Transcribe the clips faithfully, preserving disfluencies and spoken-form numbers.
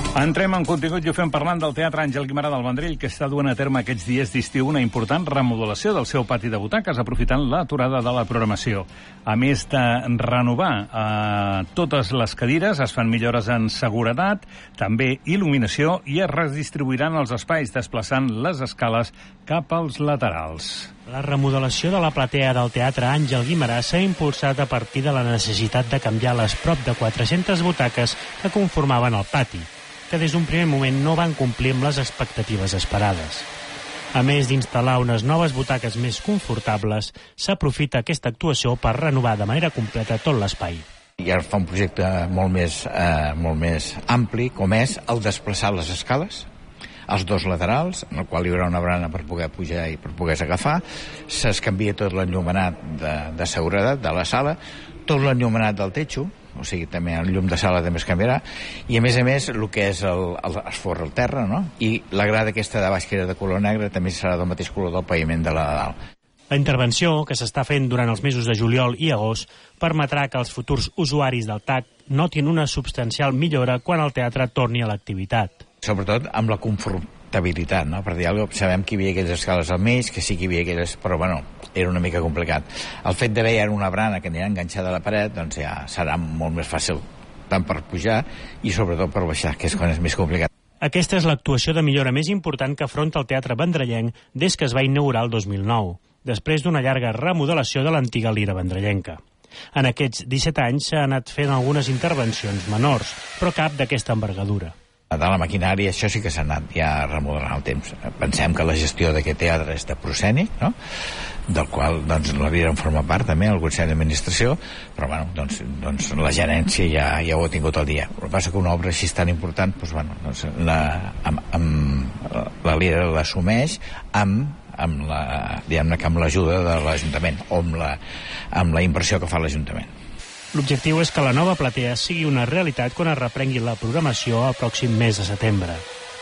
Entrem en contingut i ho fem parlant del Teatre Àngel Guimerà del Vendrell, que està duent a terme aquests dies d'estiu una important remodelació del seu pati de butaques, aprofitant l'aturada de la programació. A més de renovar eh, totes les cadires, es fan millores en seguretat, també il·luminació, i es redistribuiran els espais, desplaçant les escales cap als laterals. La remodelació de la platea del Teatre Àngel Guimerà s'ha impulsat a partir de la necessitat de canviar les prop de quatre-centes butaques que conformaven el pati, que des d'un primer moment no van complir amb les expectatives esperades. A més d'instal·lar unes noves butaques més confortables, s'aprofita aquesta actuació per renovar de manera completa tot l'espai. I ara fa un projecte molt més, eh, molt més ampli, com és el desplaçar les escales, els dos laterals, en el qual hi haurà una barana per poder pujar i per poder agafar. Es canvia tot l'enllumenat de, de seguretat de la sala, tot l'enllumenat del techo, o sigui, també el llum de sala també es canviarà, i a més a més el que és el, el, el forre al terra, no? I la grada aquesta de baix, que era de color negre, també serà del mateix color del paviment de la de dalt. La intervenció, que s'està fent durant els mesos de juliol i agost, permetrà que els futurs usuaris del T A C notin una substancial millora quan el teatre torni a l'activitat. Sobretot amb la confortabilitat, no? Per dir alguna cosa, sabem que hi havia aquelles escales al mig, que sí que hi havia aquelles, però bueno, era una mica complicat. El fet d'haver ja una brana que anirà enganxada a la paret, doncs ja serà molt més fàcil, tant per pujar i sobretot per baixar, que és quan és més complicat. Aquesta és l'actuació de millora més important que afronta el Teatre Vendrellenc des que es va inaugurar el dos mil nou, després d'una llarga remodelació de l'antiga lira vendrellenca. En aquests disset anys s'ha anat fent algunes intervencions menors, però cap d'aquesta envergadura. De la maquinària, això sí que s'ha anat ja remodelant el temps. Pensem que la gestió d'aquest teatre és de Proscènic, no? Del qual doncs, la Lira en forma part també, el Consell d'Administració, però bueno, doncs, doncs la gerència ja, ja ho ha tingut al dia. El que passa que una obra així tan important, doncs, bueno, doncs, la, amb, amb, la Lira l'assumeix amb, amb la, diguem-ne que amb l'ajuda de l'Ajuntament, o amb la, amb la inversió que fa l'Ajuntament. L'objectiu és que la nova platea sigui una realitat quan es reprengui la programació el pròxim mes de setembre.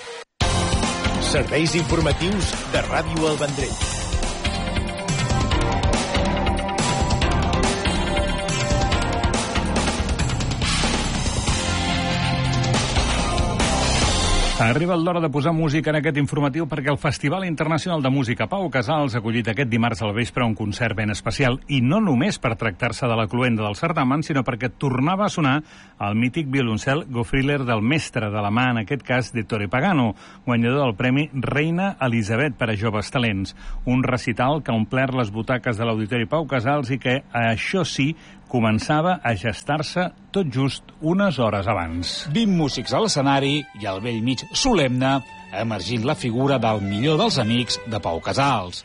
Serveis informatius de Ràdio El Vendrell. Arriba l'hora de posar música en aquest informatiu perquè el Festival Internacional de Música Pau Casals ha acollit aquest dimarts al vespre un concert ben especial, i no només per tractar-se de la cloenda del certamen, sinó perquè tornava a sonar el mític violoncel Gofriller del Mestre, de la mà, en aquest cas, de Ettore Pagano, guanyador del Premi Reina Elisabet per a joves talents. Un recital que ha omplert les butaques de l'Auditori Pau Casals i que, això sí, començava a gestar-se tot just unes hores abans. vint músics a l'escenari i al vell mig solemne, emergint la figura del millor dels amics de Pau Casals.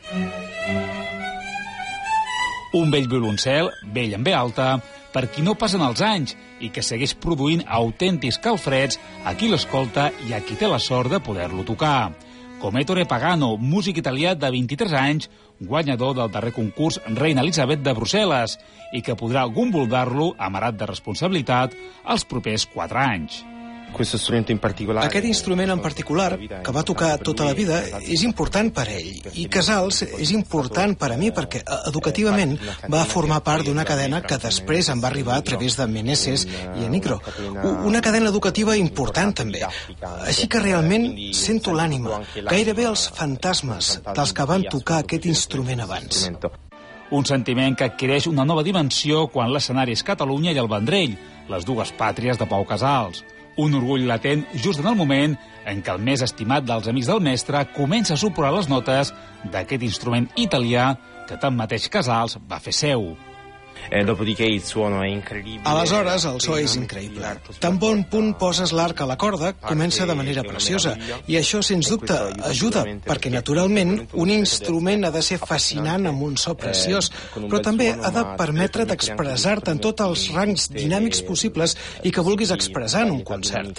Un vell violoncel, vell en ve alta, per qui no passen els anys i que segueix produint autèntics calfreds a qui l'escolta i a qui té la sort de poder-lo tocar. Com Ettore Pagano, músic italià de vint-i-tres anys, guanyador del darrer concurs Reina Elisabet de Brussel·les, i que podrà gomboldar-lo, amarat de responsabilitat, els propers quatre anys. Aquest instrument en particular, que va tocar tota la vida, és important per ell. I Casals és important per a mi perquè educativament va formar part d'una cadena que després em va arribar a través de Meneses i Enigro. Una cadena educativa important també. Així que realment sento l'ànima, gairebé els fantasmes dels que van tocar aquest instrument abans. Un sentiment que adquireix una nova dimensió quan l'escenari és Catalunya i el Vendrell, les dues pàtries de Pau Casals. Un orgull latent just en el moment en què el més estimat dels amics del mestre comença a supurar les notes d'aquest instrument italià que tanmateix Casals va fer seu. Aleshores, el so és increïble. Tan bon punt poses l'arc a la corda, comença de manera preciosa. I això, sens dubte, ajuda, perquè, naturalment, un instrument ha de ser fascinant amb un so preciós, però també ha de permetre d'expressar-te en tots els rangs dinàmics possibles i que vulguis expressar en un concert.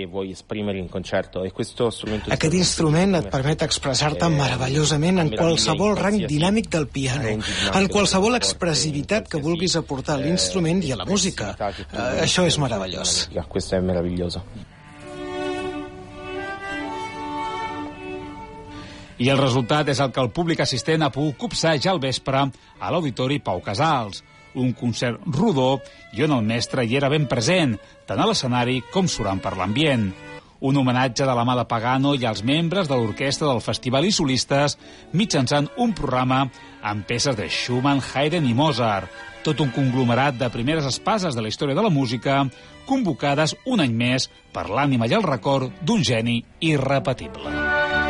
Aquest instrument et permet expressar-te meravellosament en qualsevol rang dinàmic del piano, en qualsevol expressivitat que vulguis aportar a l'instrument i a la música. Uh, això és meravellós. I el resultat és el que el públic assistent ha pogut copsar ja al vespre a l'Auditori Pau Casals. Un concert rodó i on el mestre hi era ben present, tant a l'escenari com surant per l'ambient. un homenatge de la mà de Pagano i als membres de l'orquestra del festival i solistes mitjançant un programa amb peces de Schumann, Haydn i Mozart, tot un conglomerat de primeres espases de la història de la música, convocades un any més per l'ànima i el record d'un geni irrepetible.